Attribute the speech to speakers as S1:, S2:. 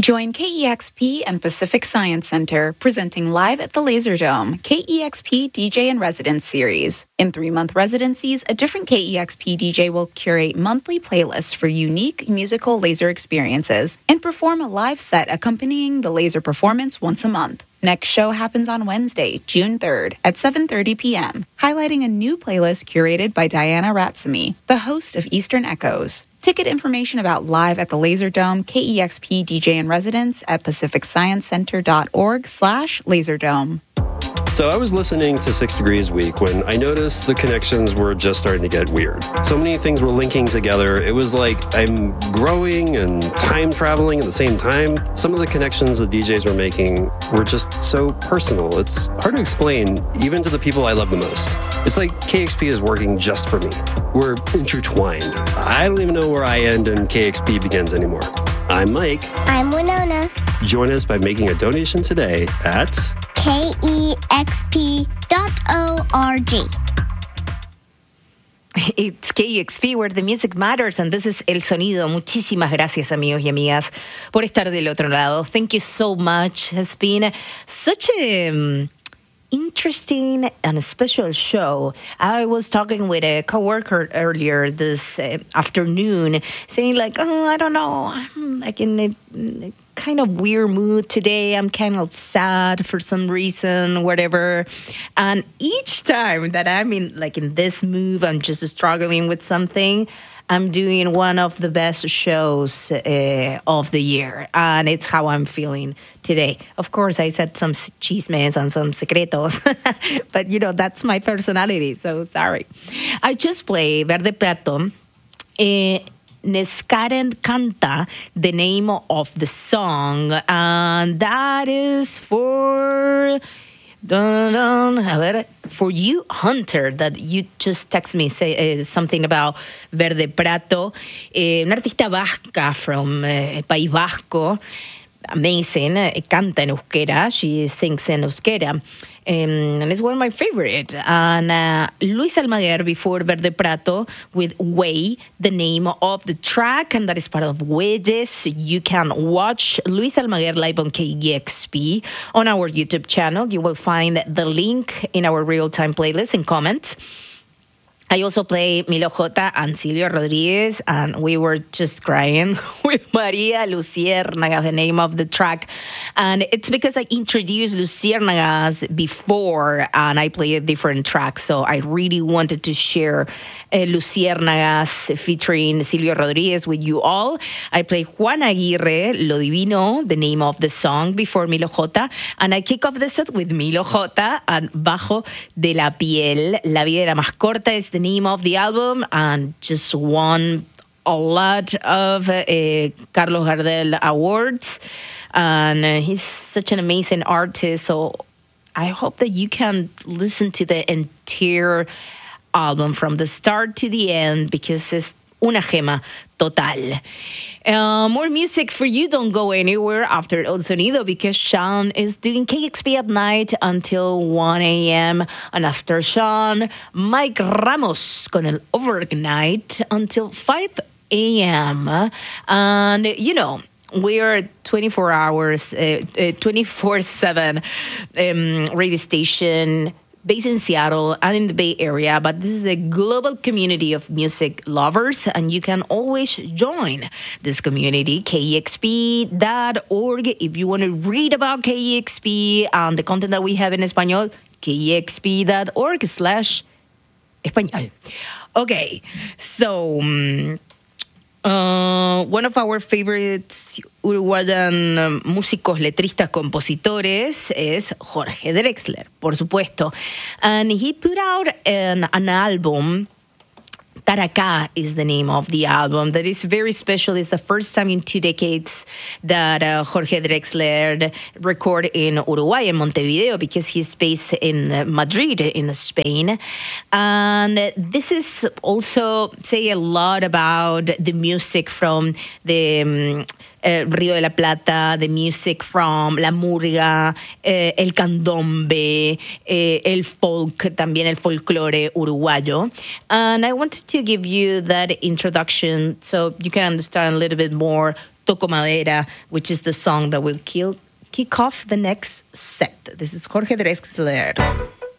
S1: Join KEXP and Pacific Science Center presenting live at the Laserdome, KEXP DJ in Residence Series. In 3-month residencies, a different KEXP DJ will curate monthly playlists for unique musical laser experiences and perform a live set accompanying the laser performance once a month. Next show happens on Wednesday, June 3rd at 7:30 p.m., highlighting a new playlist curated by Diana Ratsamy, the host of Eastern Echoes. Ticket information about Live at the Laserdome, KEXP DJ in Residence at pacificsciencecenter.org/laserdome.
S2: So I was listening to 6 Degrees Week when I noticed the connections were just starting to get weird. So many things were linking together. It was like I'm growing and time traveling at the same time. Some of the connections the DJs were making were just so personal. It's hard to explain, even to the people I love the most. It's like KXP is working just for me. We're intertwined. I don't even know where I end and KXP begins anymore. I'm Mike.
S3: I'm Winona.
S2: Join us by making a donation today at
S3: KEXP.org.
S4: It's KEXP, where the music matters, and this is El Sonido. Muchísimas gracias, amigos y amigas, por estar del otro lado. Thank you so much. It's been such a interesting and a special show. I was talking with a coworker earlier this afternoon, saying like, oh, I don't know, I'm like in a kind of weird mood today. I'm kind of sad for some reason, whatever. And each time that I'm in this mood, I'm just struggling with something, I'm doing one of the best shows of the year. And it's how I'm feeling today. Of course, I said some chismes and some secretos, but, that's my personality, so sorry. I just played Verde Plato. Neskaren Canta, the name of the song, and that is for you, Hunter, that you just text me something about Verde Prato, una artista vasca from País Vasco, amazing, canta en euskera, she sings in euskera. And it's one of my favorite. And Luis Almaguer before Verde Prato with Way, the name of the track, and that is part of Wedges. You can watch Luis Almaguer live on KEXP on our YouTube channel. You will find the link in our real-time playlist and comments. I also play Milo J and Silvio Rodriguez, and we were just crying with Maria Luciérnagas, the name of the track. And it's because I introduced Luciérnagas before, and I played different tracks, so I really wanted to share Luciérnagas featuring Silvio Rodriguez with you all. I play Juan Aguirre, Lo Divino, the name of the song, before Milo J, and I kick off the set with Milo J and Bajo de la Piel. La vida era más corta is the name of the album, and just won a lot of Carlos Gardel awards, and he's such an amazing artist, so I hope that you can listen to the entire album from the start to the end, because it's una gema total. More music for you. Don't go anywhere after El Sonido, because Sean is doing KXP at night until 1 a.m. And after Sean, Mike Ramos con el Overnight until 5 a.m. And, we are 24 hours, 24/7 radio station based in Seattle and in the Bay Area, but this is a global community of music lovers, and you can always join this community, KEXP.org. If you want to read about KEXP and the content that we have in Espanol, KEXP.org/Español. Okay, so one of our favorites Uruguayan músicos, letristas, compositores es Jorge Drexler, por supuesto. And he put out an album. Taracá is the name of the album. That is very special. It's the first time in 2 decades that Jorge Drexler recorded in Uruguay, in Montevideo, because he's based in Madrid, in Spain. And this is also say a lot about the music from the Río de la Plata, the music from La Murga, el candombe, el folk, también el folclore uruguayo. And I wanted to give you that introduction so you can understand a little bit more Toco Madera, which is the song that will kick off the next set. This is Jorge Drexler.